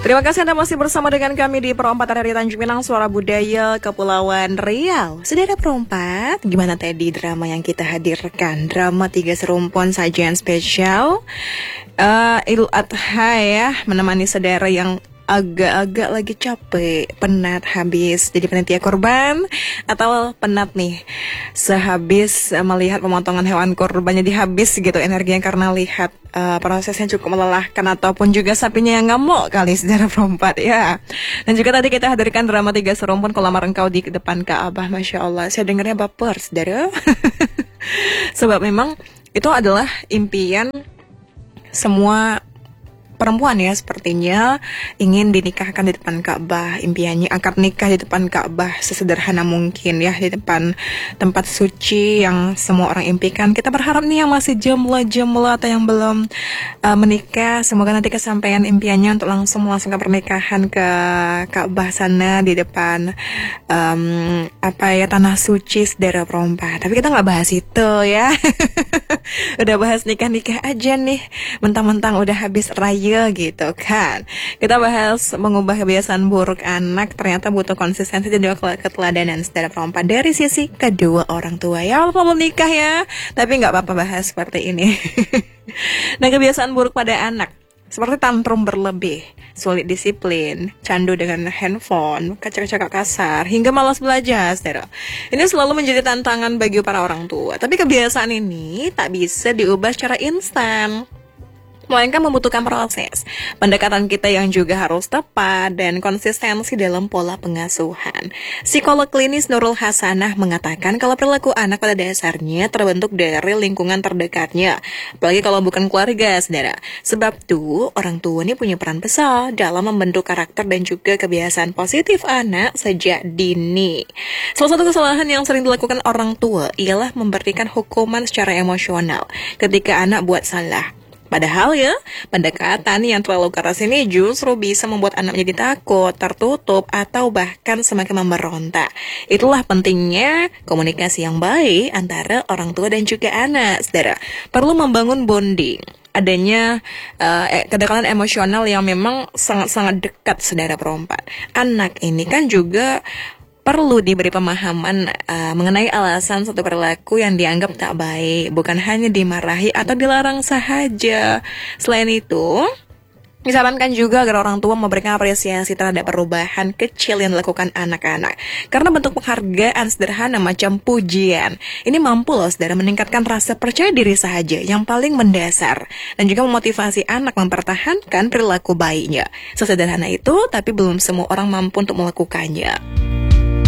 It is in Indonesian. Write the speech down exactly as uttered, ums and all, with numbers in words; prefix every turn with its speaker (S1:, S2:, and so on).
S1: Terima kasih Anda masih bersama dengan kami di Perempatan dari Tanjung Pinang, Suara Budaya Kepulauan Riau. Saudara perempat, gimana tadi drama yang kita hadirkan? Drama Tiga Serumpun, sajian spesial uh, Idul Adha ya, menemani saudara yang agak-agak lagi capek, penat habis jadi panitia korban, atau penat nih sehabis uh, melihat pemotongan hewan korbannya dihabis gitu energinya karena lihat uh, prosesnya cukup melelahkan, ataupun juga sapinya yang ngamuk kali saudara perempat ya. Dan juga tadi kita hadirkan drama Tiga Serumpun, Kulamar Engkau di depan Ka'bah. Masya Allah, saya dengarnya baper saudara. Sebab memang itu adalah impian semua perempuan ya, sepertinya ingin dinikahkan di depan Ka'bah. Impiannya akad nikah di depan Ka'bah sesederhana mungkin ya, di depan tempat suci yang semua orang impikan. Kita berharap nih yang masih jomblo-jomblo atau yang belum uh, menikah, semoga nanti kesampaian impiannya untuk langsung langsung ke pernikahan ke Ka'bah sana di depan um, apa ya, tanah suci saudara perempat. Tapi kita nggak bahas itu ya. Udah bahas nikah-nikah aja nih, mentang-mentang udah habis raya gitu kan. Kita bahas mengubah kebiasaan buruk anak, ternyata butuh konsistensi dan juga keteladanan saudara perempat dari sisi kedua orang tua. Ya walaupun belum nikah ya, tapi nggak apa-apa bahas seperti ini. Nah, kebiasaan buruk pada anak seperti tantrum berlebih, sulit disiplin, candu dengan handphone, kacak-kacak kasar, hingga malas belajar, saudara. Ini selalu menjadi tantangan bagi para orang tua. Tapi kebiasaan ini tak bisa diubah secara instan, melainkan membutuhkan proses pendekatan kita yang juga harus tepat dan konsistensi dalam pola pengasuhan. Psikolog klinis Nurul Hasanah mengatakan kalau perilaku anak pada dasarnya terbentuk dari lingkungan terdekatnya, apalagi kalau bukan keluarga, saudara. Sebab tuh orang tua ini punya peran besar dalam membentuk karakter dan juga kebiasaan positif anak sejak dini. Salah satu kesalahan yang sering dilakukan orang tua ialah memberikan hukuman secara emosional ketika anak buat salah. Padahal ya, pendekatan yang terlalu keras ini justru bisa membuat anak menjadi takut, tertutup, atau bahkan semakin memberontak. Itulah pentingnya komunikasi yang baik antara orang tua dan juga anak, saudara. Perlu membangun bonding, adanya uh, kedekatan emosional yang memang sangat-sangat dekat, saudara perempat. Anak ini kan juga perlu diberi pemahaman uh, mengenai alasan suatu perilaku yang dianggap tak baik, bukan hanya dimarahi atau dilarang sahaja. Selain itu, disarankan juga agar orang tua memberikan apresiasi terhadap perubahan kecil yang dilakukan anak-anak. Karena bentuk penghargaan sederhana macam pujian ini mampu loh saudara meningkatkan rasa percaya diri sahaja yang paling mendasar, dan juga memotivasi anak mempertahankan perilaku baiknya. Sesederhana itu, tapi belum semua orang mampu untuk melakukannya.